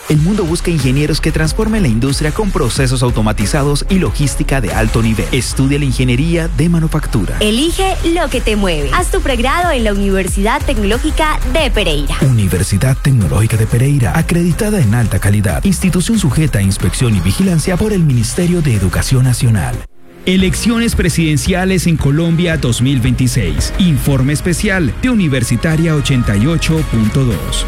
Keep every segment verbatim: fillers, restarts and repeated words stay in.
El mundo busca ingenieros que transformen la industria con procesos automatizados y logística de alto nivel. Estudia la ingeniería de manufactura. Elige lo que te mueve. Haz tu pregrado en la Universidad Tecnológica de Pereira. Universidad Tecnológica de Pereira, acreditada en alta calidad. Institución sujeta a inspección y vigilancia por el Ministerio de Educación Nacional. Elecciones presidenciales en Colombia dos mil veintiséis. Informe especial de Universitaria ochenta y ocho punto dos.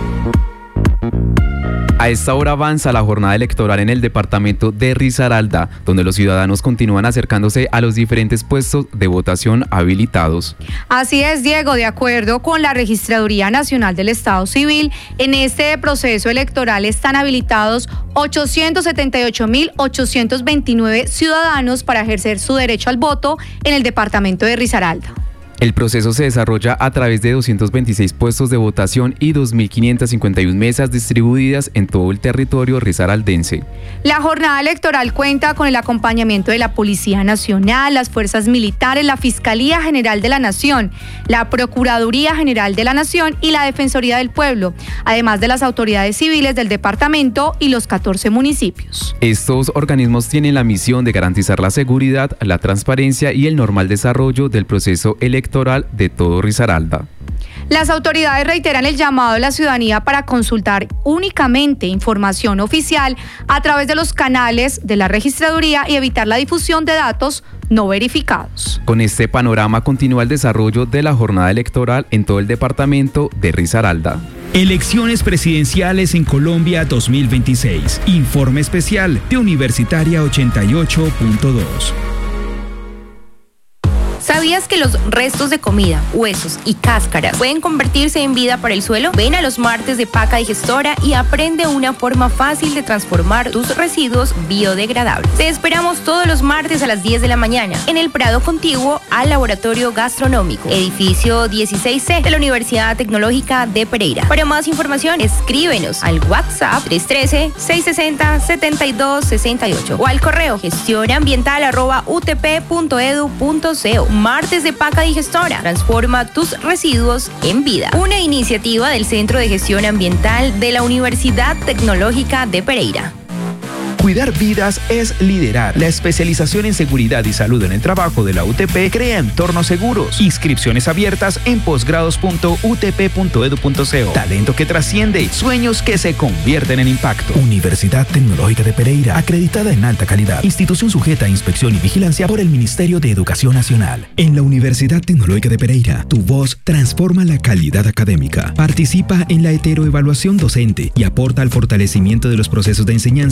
A esta hora avanza la jornada electoral en el departamento de Risaralda, donde los ciudadanos continúan acercándose a los diferentes puestos de votación habilitados. Así es, Diego, de acuerdo con la Registraduría Nacional del Estado Civil, en este proceso electoral están habilitados ochocientos setenta y ocho mil ochocientos veintinueve ciudadanos para ejercer su derecho al voto en el departamento de Risaralda. El proceso se desarrolla a través de doscientos veintiséis puestos de votación y dos mil quinientas cincuenta y una mesas distribuidas en todo el territorio risaraldense. La jornada electoral cuenta con el acompañamiento de la Policía Nacional, las Fuerzas Militares, la Fiscalía General de la Nación, la Procuraduría General de la Nación y la Defensoría del Pueblo, además de las autoridades civiles del departamento y los catorce municipios. Estos organismos tienen la misión de garantizar la seguridad, la transparencia y el normal desarrollo del proceso electoral de todo Risaralda. Las autoridades reiteran el llamado de la ciudadanía para consultar únicamente información oficial a través de los canales de la registraduría y evitar la difusión de datos no verificados. Con este panorama continúa el desarrollo de la jornada electoral en todo el departamento de Risaralda. Elecciones presidenciales en Colombia dos mil veintiséis. Informe especial de Universitaria ochenta y ocho punto dos. ¿Sabías que los restos de comida, huesos y cáscaras pueden convertirse en vida para el suelo? Ven a los martes de Paca Digestora y aprende una forma fácil de transformar tus residuos biodegradables. Te esperamos todos los martes a las diez de la mañana en el Prado contiguo al Laboratorio Gastronómico, edificio dieciséis C de la Universidad Tecnológica de Pereira. Para más información, escríbenos al WhatsApp tres uno tres, seis seis cero, siete dos seis ocho o al correo gestionambiental arroba u t p punto e d u punto co. Martes de Paca Digestora. Transforma tus residuos en vida. Una iniciativa del Centro de Gestión Ambiental de la Universidad Tecnológica de Pereira. Cuidar vidas es liderar. La especialización en seguridad y salud en el trabajo de la U T P crea entornos seguros. Inscripciones abiertas en posgrados punto u t p punto e d u punto co. Talento que trasciende, sueños que se convierten en impacto. Universidad Tecnológica de Pereira, acreditada en alta calidad. Institución sujeta a inspección y vigilancia por el Ministerio de Educación Nacional. En la Universidad Tecnológica de Pereira, tu voz transforma la calidad académica. Participa en la heteroevaluación docente y aporta al fortalecimiento de los procesos de enseñanza